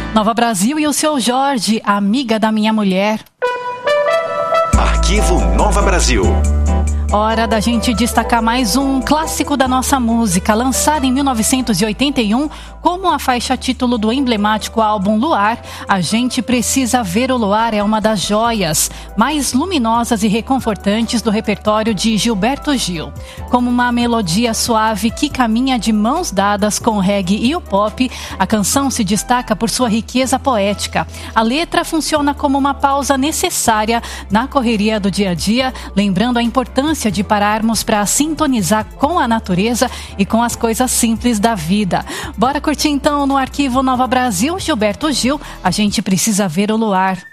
Nova Brasil e o Seu Jorge, amiga da minha mulher. Arquivo Nova Brasil. Hora da gente destacar mais um clássico da nossa música, lançado em 1981 como a faixa título do emblemático álbum Luar. A Gente Precisa Ver o Luar é uma das joias mais luminosas e reconfortantes do repertório de Gilberto Gil. Como uma melodia suave que caminha de mãos dadas com o reggae e o pop, a canção se destaca por sua riqueza poética. A letra funciona como uma pausa necessária na correria do dia a dia, lembrando a importância de pararmos para sintonizar com a natureza e com as coisas simples da vida. Bora curtir então no Arquivo Nova Brasil, Gilberto Gil, A Gente Precisa Ver o Luar.